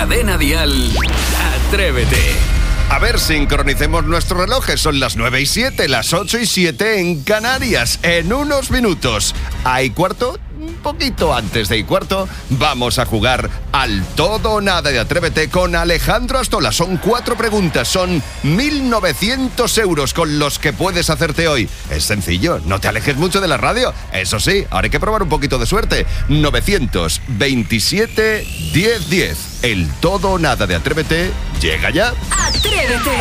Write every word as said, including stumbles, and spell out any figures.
Cadena Dial, Atrévete. A ver, sincronicemos nuestros relojes. Son las nueve y siete, las ocho y siete en Canarias. En unos minutos, ¿a y cuarto? Un poquito antes de y cuarto, vamos a jugar al todo o nada de Atrévete con Alejandro Astola. Son cuatro preguntas, son mil novecientos euros con los que puedes hacerte hoy. Es sencillo, no te alejes mucho de la radio. Eso sí, ahora hay que probar un poquito de suerte. novecientos veintisiete diez diez. El todo o nada de Atrévete llega ya. Atrévete.